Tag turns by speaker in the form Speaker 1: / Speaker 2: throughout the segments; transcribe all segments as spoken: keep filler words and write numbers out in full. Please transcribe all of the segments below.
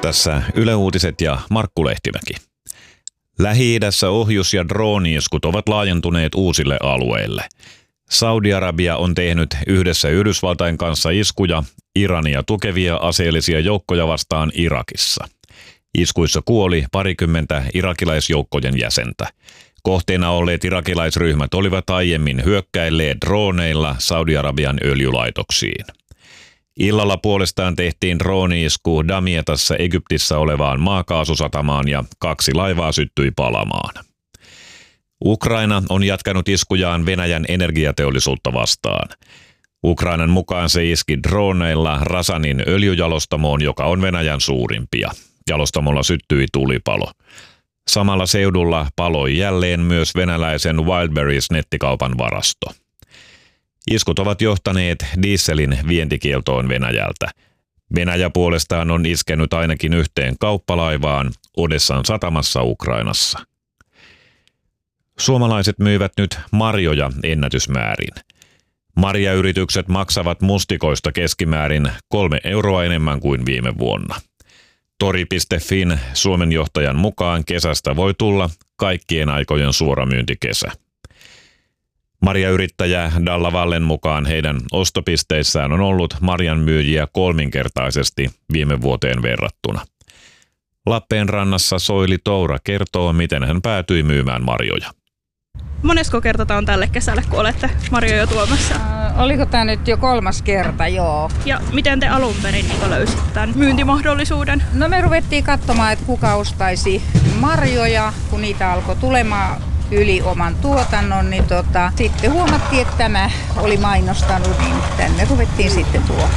Speaker 1: Tässä Yle Uutiset ja Markku Lehtimäki. Lähi-idässä ohjus- ja drooni-iskut ovat laajentuneet uusille alueille. Saudi-Arabia on tehnyt yhdessä Yhdysvaltain kanssa iskuja Irania tukevia aseellisia joukkoja vastaan Irakissa. Iskuissa kuoli parikymmentä irakilaisjoukkojen jäsentä. Kohteena olleet irakilaisryhmät olivat aiemmin hyökkäilleet drooneilla Saudi-Arabian öljylaitoksiin. Illalla puolestaan tehtiin drooni-isku Damietassa Egyptissä olevaan maakaasusatamaan ja kaksi laivaa syttyi palamaan. Ukraina on jatkanut iskujaan Venäjän energiateollisuutta vastaan. Ukrainan mukaan se iski droneilla Rasanin öljyjalostamoon, joka on Venäjän suurimpia. Jalostamolla syttyi tulipalo. Samalla seudulla paloi jälleen myös venäläisen Wildberries-nettikaupan varasto. Iskut ovat johtaneet dieselin vientikieltoon Venäjältä. Venäjä puolestaan on iskenyt ainakin yhteen kauppalaivaan Odessan satamassa Ukrainassa. Suomalaiset myivät nyt marjoja ennätysmäärin. Marjayritykset maksavat mustikoista keskimäärin kolme euroa enemmän kuin viime vuonna. Tori piste fin Suomen johtajan mukaan kesästä voi tulla kaikkien aikojen suoramyyntikesä. Marjayrittäjä Dalla Vallen mukaan heidän ostopisteissään on ollut marjanmyyjiä kolminkertaisesti viime vuoteen verrattuna. Lappeenrannassa Soili Toura kertoo, miten hän päätyi myymään marjoja.
Speaker 2: Monesko kerta tämä on tälle kesälle, kun olette marjoja tuomassa?
Speaker 3: Äh, oliko tämä nyt jo kolmas kerta, joo.
Speaker 2: Ja miten te alun perin niin löysitte tämän myyntimahdollisuuden?
Speaker 3: No me ruvettiin katsomaan, että kuka ostaisi marjoja, kun niitä alkoi tulemaan yli oman tuotannon, niin tota, sitten huomattiin, että tämä oli mainostanut, niin tänne ruvettiin sitten tuomaan.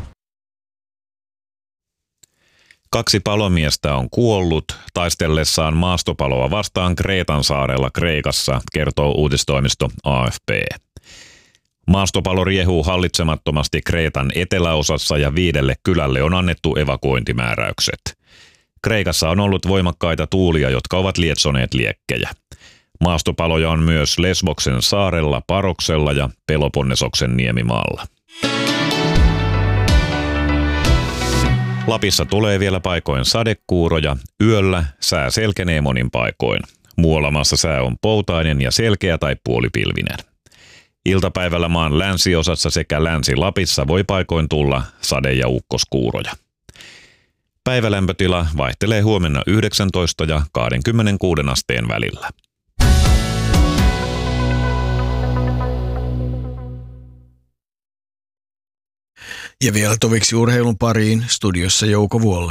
Speaker 1: Kaksi palomiestä on kuollut taistellessaan maastopaloa vastaan Kreetan saarella Kreikassa, kertoo uutistoimisto A F P. Maastopalo riehuu hallitsemattomasti Kreetan eteläosassa ja viidelle kylälle on annettu evakuointimääräykset. Kreikassa on ollut voimakkaita tuulia, jotka ovat lietsoneet liekkejä. Maastopaloja on myös Lesboksen saarella, Paroksella ja Peloponnesoksen niemimaalla. Lapissa tulee vielä paikoin sadekuuroja, yöllä sää selkenee monin paikoin. Muualla maassa sää on poutainen ja selkeä tai puolipilvinen. Iltapäivällä maan länsiosassa sekä Länsi-Lapissa voi paikoin tulla sade- ja ukkoskuuroja. Päivälämpötila vaihtelee huomenna yhdeksäntoista ja kaksikymmentäkuusi asteen välillä.
Speaker 4: Ja vielä toviksi urheilun pariin, studiossa Jouko Vuolle.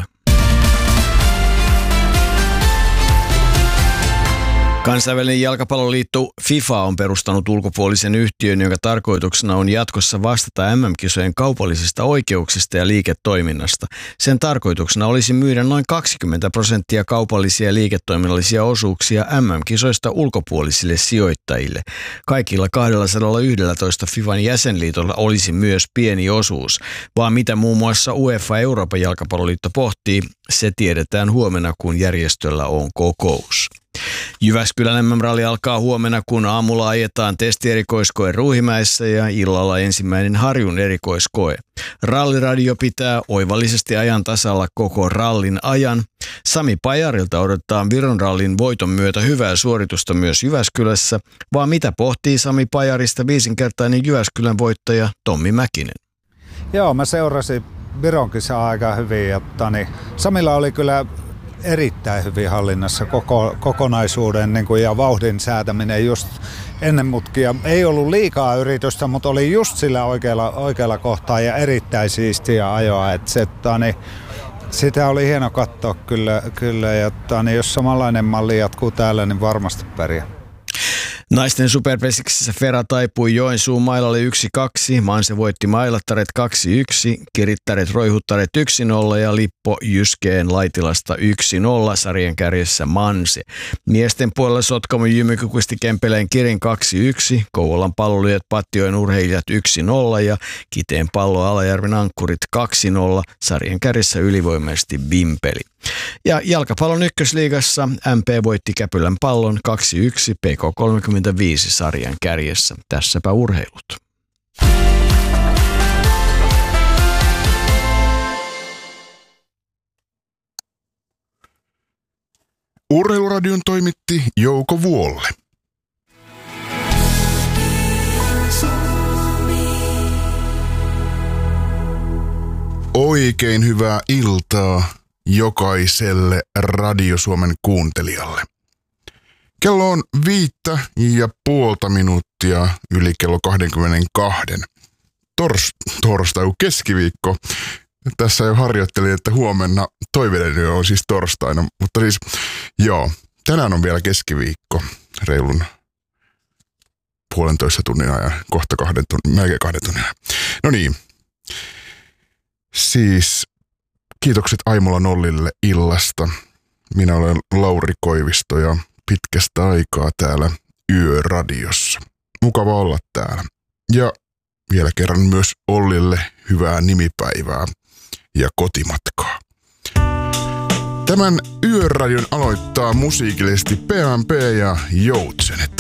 Speaker 4: Kansainvälinen jalkapalloliitto FIFA on perustanut ulkopuolisen yhtiön, jonka tarkoituksena on jatkossa vastata M M-kisojen kaupallisista oikeuksista ja liiketoiminnasta. Sen tarkoituksena olisi myydä noin kaksikymmentä prosenttia kaupallisia ja liiketoiminnallisia osuuksia M M-kisoista ulkopuolisille sijoittajille. Kaikilla kaksisataayksitoista FIFAn jäsenliitolla olisi myös pieni osuus, vaan mitä muun muassa UEFA Euroopan jalkapalloliitto pohtii, se tiedetään huomenna, kun järjestöllä on kokous. Jyväskylän M M-ralli alkaa huomenna, kun aamulla ajetaan testierikoiskoe Ruuhimäessä ja illalla ensimmäinen Harjun erikoiskoe. Ralliradio pitää oivallisesti ajan tasalla koko rallin ajan. Sami Pajarilta odotetaan Viron rallin voiton myötä hyvää suoritusta myös Jyväskylässä, vaan mitä pohtii Sami Pajarista viisinkertainen Jyväskylän voittaja Tommi Mäkinen?
Speaker 5: Joo, mä seurasin Viron kisaa aika hyvin, jotta niin Samilla oli kyllä erittäin hyvin hallinnassa koko, kokonaisuuden niin kuin, ja vauhdin säätäminen just ennen mutkia. Ei ollut liikaa yritystä, mutta oli just sillä oikealla, oikealla kohtaa ja erittäin siistiä ajoa. Et se, tani, sitä oli hieno katsoa kyllä, kyllä ja tani, jos samanlainen malli jatkuu täällä, niin varmasti pärjää.
Speaker 4: Naisten superpesiksessä Fera taipui Joensuun mailalle yksi kaksi, Manse voitti Mailattaret kaksi yksi, Kirittäret Roihuttaret yksi nolla ja Lippo Jyskeen Laitilasta yksi nolla, sarjan kärjessä Manse. Miesten puolella Sotkamo Jymy kukisti Kempeleen Kirin kaksi yksi, Kouvolan Pallolyöt Patjoen Urheilijat yksi nolla ja Kiteen Pallo Alajärven Ankkurit kaksi nolla, sarjan kärjessä ylivoimaisesti Vimpeli. Ja jalkapallon ykkösliigassa M P voitti Käpylän Pallon kaksi yksi, P K kolmekymmentäviisi sarjan kärjessä. Tässäpä urheilut.
Speaker 6: Urheiluradion toimitti Jouko Vuolle. Oikein hyvää iltaa jokaiselle Radio Suomen kuuntelijalle. Kello on viittä ja puolta minuuttia yli kello kaksikymmentäkaksi. Tors, torstai, keskiviikko. Tässä jo harjoittelin, että huomenna toiveiden on siis torstaina, mutta siis joo, tänään on vielä keskiviikko, reilun puolentoista tunnin ajan, kohta kahden tunnin, melkein kahden tunnin ajan. No niin, siis kiitokset Aimola Nollille illasta. Minä olen Lauri Koivisto ja pitkästä aikaa täällä Yöradiossa. Mukava olla täällä. Ja vielä kerran myös Ollille hyvää nimipäivää ja kotimatkaa. Tämän Yöradion aloittaa musiikillisesti P M P ja Joutsenet.